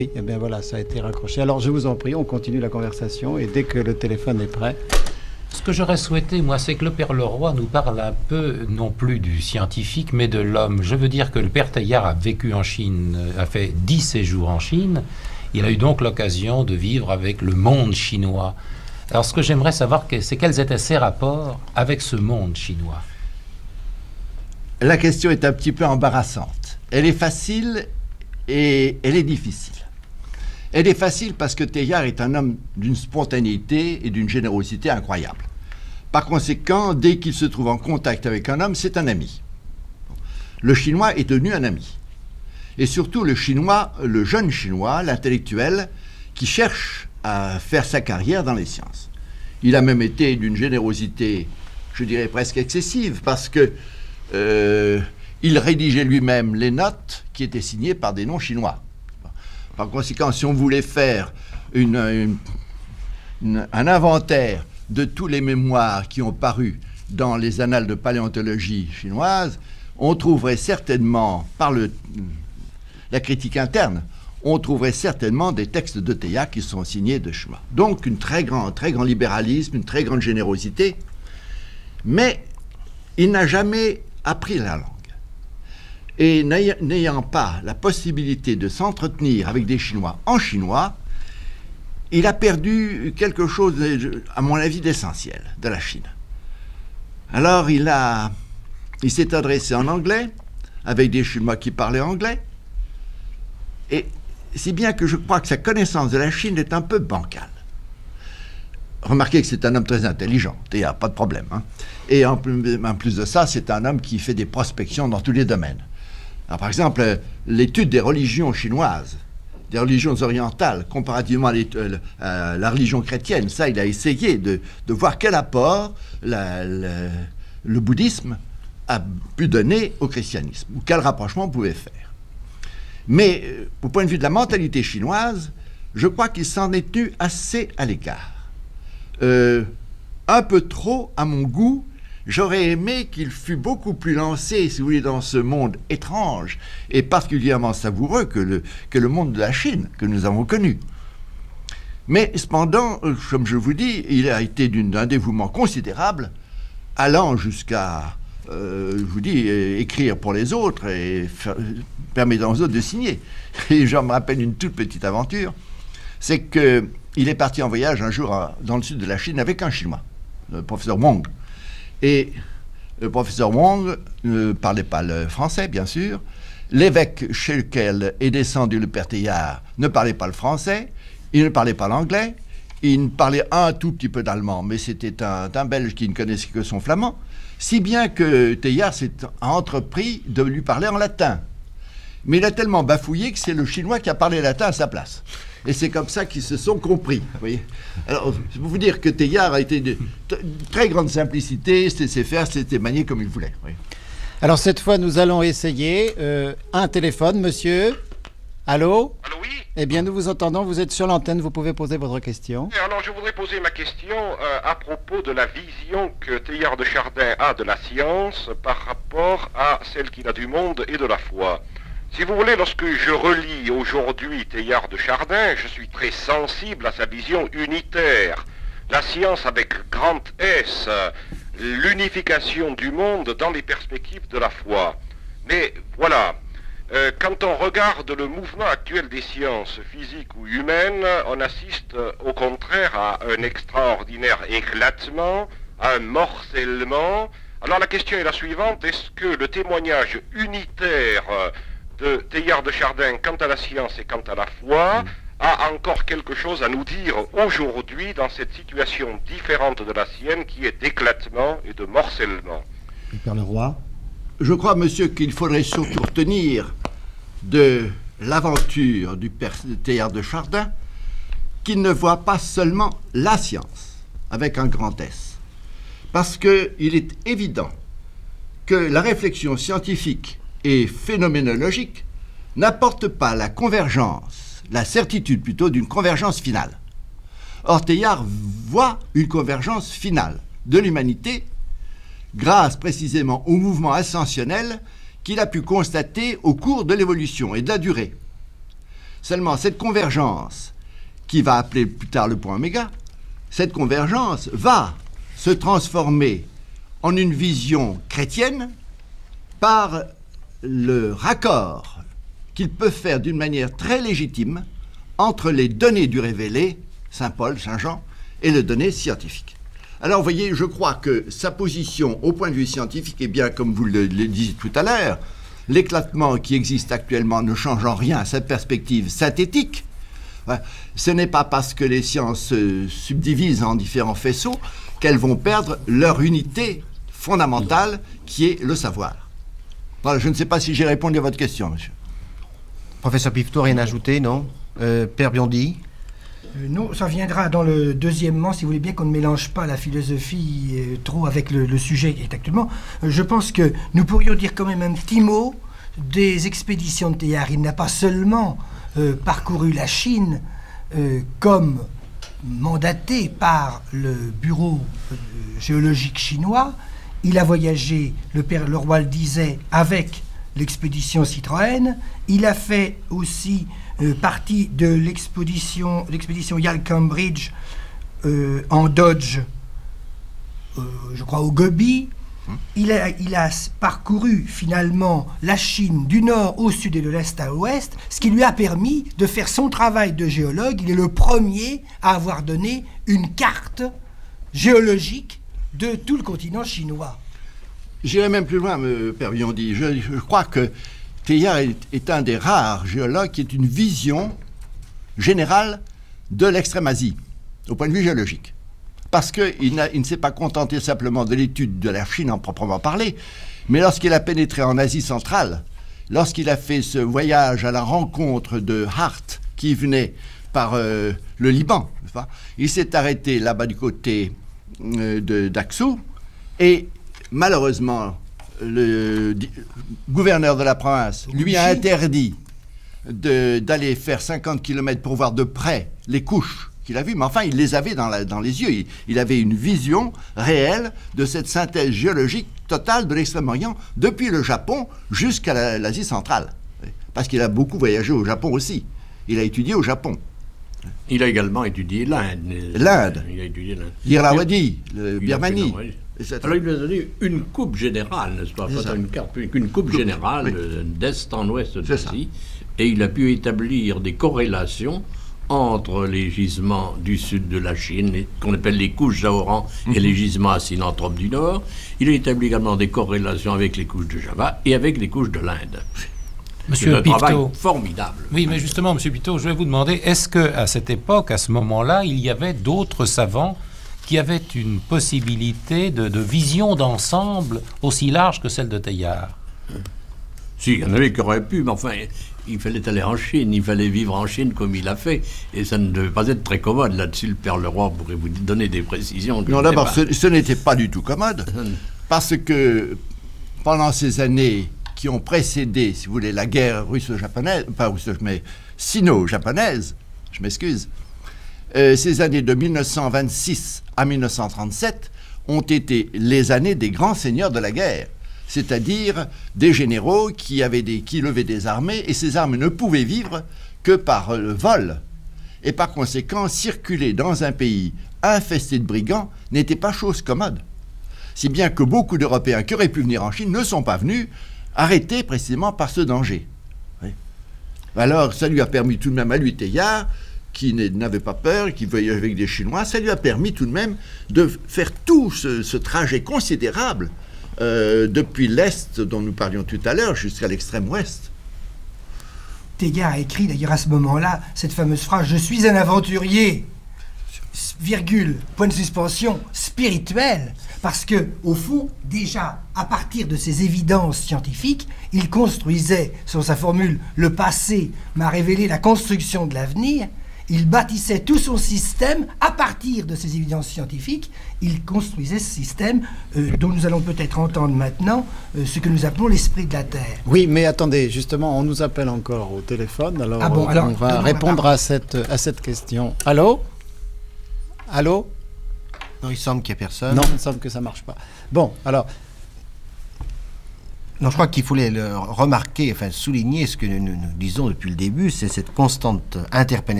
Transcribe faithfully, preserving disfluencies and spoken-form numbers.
Oui, et bien voilà, ça a été raccroché. Alors je vous en prie, on continue la conversation et dès que le téléphone est prêt. Ce que j'aurais souhaité, moi, c'est que le père Leroy nous parle un peu, non plus du scientifique, mais de l'homme. Je veux dire que le père Teilhard a vécu en Chine, a fait dix séjours en Chine. Il a eu donc l'occasion de vivre avec le monde chinois. Alors ce que j'aimerais savoir, c'est quels étaient ses rapports avec ce monde chinois. La question est un petit peu embarrassante. Elle est facile et elle est difficile. Elle est facile parce que Teilhard est un homme d'une spontanéité et d'une générosité incroyable. Par conséquent, dès qu'il se trouve en contact avec un homme, c'est un ami. Le Chinois est devenu un ami. Et surtout le Chinois, le jeune Chinois, l'intellectuel, qui cherche à faire sa carrière dans les sciences. Il a même été d'une générosité, je dirais presque excessive, parce que euh, il rédigeait lui-même les notes qui étaient signées par des noms chinois. Par conséquent, si on voulait faire une, une, une, un inventaire de tous les mémoires qui ont paru dans les annales de paléontologie chinoise, on trouverait certainement, par le, la critique interne, on trouverait certainement des textes de Teilhard qui sont signés de Chinois. Donc, un très grand, très grand libéralisme, une très grande générosité, mais il n'a jamais appris la langue. Et n'ayant pas la possibilité de s'entretenir avec des Chinois en chinois, il a perdu quelque chose, à mon avis, d'essentiel de la Chine. Alors il, a, il s'est adressé en anglais, avec des Chinois qui parlaient anglais, et si bien que je crois que sa connaissance de la Chine est un peu bancale. Remarquez que c'est un homme très intelligent, il n'y a pas de problème. Hein. Et en plus, en plus de ça, c'est un homme qui fait des prospections dans tous les domaines. Alors, par exemple, l'étude des religions chinoises, des religions orientales, comparativement à, à la religion chrétienne, ça, il a essayé de, de voir quel apport la, la, le bouddhisme a pu donner au christianisme, ou quel rapprochement on pouvait faire. Mais, au point de vue de la mentalité chinoise, je crois qu'il s'en est tenu assez à l'écart. Euh, un peu trop, à mon goût. J'aurais aimé qu'il fût beaucoup plus lancé, si vous voulez, dans ce monde étrange et particulièrement savoureux que le, que le monde de la Chine que nous avons connu. Mais cependant, comme je vous dis, il a été d'un dévouement considérable, allant jusqu'à, euh, je vous dis, écrire pour les autres et faire, permettant aux autres de signer. Et je me rappelle une toute petite aventure, c'est qu'il est parti en voyage un jour à, dans le sud de la Chine avec un Chinois, le professeur Wong. Et le professeur Wong ne parlait pas le français, bien sûr. L'évêque chez lequel est descendu le père Teilhard ne parlait pas le français. Il ne parlait pas l'anglais. Il parlait un tout petit peu d'allemand, mais c'était un, un Belge qui ne connaissait que son flamand. Si bien que Teilhard s'est entrepris de lui parler en latin. Mais il a tellement bafouillé que c'est le Chinois qui a parlé latin à sa place. Et c'est comme ça qu'ils se sont compris. Vous voyez. Alors, je peux vous dire que Teilhard a été de très grande simplicité, c'était faire, c'était manier comme il voulait. Oui. Alors cette fois, nous allons essayer euh, un téléphone, monsieur. Allô ? Allô, oui ? Eh bien, nous vous entendons, vous êtes sur l'antenne, vous pouvez poser votre question. Et alors, je voudrais poser ma question euh, à propos de la vision que Teilhard de Chardin a de la science par rapport à celle qu'il a du monde et de la foi. Si vous voulez, lorsque je relis aujourd'hui Teilhard de Chardin, je suis très sensible à sa vision unitaire. La science avec grand S, l'unification du monde dans les perspectives de la foi. Mais voilà, euh, quand on regarde le mouvement actuel des sciences physiques ou humaines, on assiste au contraire à un extraordinaire éclatement, à un morcellement. Alors la question est la suivante, est-ce que le témoignage unitaire de Teilhard de Chardin quant à la science et quant à la foi a encore quelque chose à nous dire aujourd'hui dans cette situation différente de la sienne qui est d'éclatement et de morcellement. Père Leroy. Je crois, monsieur, qu'il faudrait surtout retenir de l'aventure du père Teilhard de Chardin qu'il ne voit pas seulement la science avec un grand S. Parce qu'il est évident que la réflexion scientifique et phénoménologique n'apporte pas la convergence, la certitude plutôt d'une convergence finale. Or, Teilhard voit une convergence finale de l'humanité grâce précisément au mouvement ascensionnel qu'il a pu constater au cours de l'évolution et de la durée. Seulement, cette convergence, qui va appeler plus tard le point oméga, cette convergence va se transformer en une vision chrétienne par le raccord qu'il peut faire d'une manière très légitime entre les données du révélé, Saint Paul, Saint Jean, et les données scientifiques. Alors, vous voyez, je crois que sa position au point de vue scientifique est bien, comme vous le, le disiez tout à l'heure, l'éclatement qui existe actuellement ne change en rien à cette perspective synthétique. Ce n'est pas parce que les sciences se subdivisent en différents faisceaux qu'elles vont perdre leur unité fondamentale qui est le savoir. Voilà, je ne sais pas si j'ai répondu à votre question, monsieur. Professeur Piveteau, rien à ajouter, non euh, Père Biondi? Euh, non, ça viendra dans le deuxièmement, si vous voulez bien qu'on ne mélange pas la philosophie euh, trop avec le, le sujet qui est actuellement. Euh, je pense que nous pourrions dire quand même un petit mot des expéditions de Teilhard. Il n'a pas seulement euh, parcouru la Chine euh, comme mandaté par le bureau euh, géologique chinois. Il a voyagé, le père Leroy le disait, avec l'expédition Citroën. Il a fait aussi euh, partie de l'expédition, l'expédition Yalcambridge euh, en Dodge, euh, je crois au Gobi. Il a, il a parcouru finalement la Chine du nord au sud et de l'est à l'ouest, ce qui lui a permis de faire son travail de géologue. Il est le premier à avoir donné une carte géologique de tout le continent chinois. J'irai même plus loin, me Père Biondi. Je, je crois que Teilhard est, est un des rares géologues qui ait une vision générale de l'extrême-Asie, au point de vue géologique. Parce qu'il il ne s'est pas contenté simplement de l'étude de la Chine en proprement parler, mais lorsqu'il a pénétré en Asie centrale, lorsqu'il a fait ce voyage à la rencontre de Hart, qui venait par euh, le Liban, il s'est arrêté là-bas du côté euh, de d'Aksou, et malheureusement, le di- gouverneur de la province lui a interdit de, d'aller faire cinquante kilomètres pour voir de près les couches qu'il a vues, mais enfin, il les avait dans, la, dans les yeux. Il, il avait une vision réelle de cette synthèse géologique totale de l'Extrême-Orient, depuis le Japon jusqu'à la, l'Asie centrale. Parce qu'il a beaucoup voyagé au Japon aussi. Il a étudié au Japon. Il a également étudié l'Inde. L'Inde. Il a étudié l'Inde. L'Irrawaddy, le Il a Birmanie. fait, alors il lui a donné une coupe générale, n'est-ce pas? Pas une carte, une coupe générale oui. euh, d'est en ouest de C'est ça. l'Asie. Et il a pu établir des corrélations entre les gisements du sud de la Chine, les- qu'on appelle les couches Jaoran, et les gisements asinantropes du nord. Il a établi également des corrélations avec les couches de Java et avec les couches de l'Inde. C'est Monsieur un travail Piveteau. formidable. Oui, mais justement, Monsieur Piveteau, je vais vous demander, est-ce qu'à cette époque, à ce moment-là, il y avait d'autres savants qui avaient une possibilité de, de vision d'ensemble aussi large que celle de Teilhard? Si, il y en avait qui auraient pu, mais enfin, il fallait aller en Chine, il fallait vivre en Chine comme il a fait, et ça ne devait pas être très commode. Là-dessus, le Père Leroy pourrait vous donner des précisions. que Non, je n'ai d'abord, pas. ce, ce n'était pas du tout commode, parce que pendant ces années qui ont précédé, si vous voulez, la guerre russo-japonaise, pas russo, mais sino-japonaise, je m'excuse, euh, ces années de mille neuf cent vingt-six à mille neuf cent trente-sept ont été les années des grands seigneurs de la guerre, c'est-à-dire des généraux qui, avaient des, qui levaient des armées, et ces armées ne pouvaient vivre que par le vol. Et par conséquent, circuler dans un pays infesté de brigands n'était pas chose commode. Si bien que beaucoup d'Européens qui auraient pu venir en Chine ne sont pas venus, arrêtés précisément par ce danger. Oui. Alors, ça lui a permis tout de même à lui, Teilhard, qui n'avait pas peur, qui voyageait avec des Chinois, ça lui a permis tout de même de faire tout ce, ce trajet considérable euh, depuis l'Est, dont nous parlions tout à l'heure, jusqu'à l'extrême ouest. Teilhard a écrit d'ailleurs à ce moment-là cette fameuse phrase « Je suis un aventurier », virgule, point de suspension, spirituel, parce que, au fond, déjà, à partir de ces évidences scientifiques, il construisait, sur sa formule « Le passé m'a révélé la construction de l'avenir », il bâtissait tout son système à partir de ces évidences scientifiques. Il construisait ce système euh, dont nous allons peut-être entendre maintenant euh, ce que nous appelons l'esprit de la Terre. Oui, mais attendez, justement, on nous appelle encore au téléphone, alors, Ah bon, euh, alors, on va donnons la répondre parole. à cette, à cette question. Allô? Allô? Non, il semble qu'il n'y a personne. Non, il me semble que ça ne marche pas. Bon, alors, Non, je crois qu'il fallait le remarquer, enfin souligner ce que nous, nous disons depuis le début, c'est cette constante interpénétration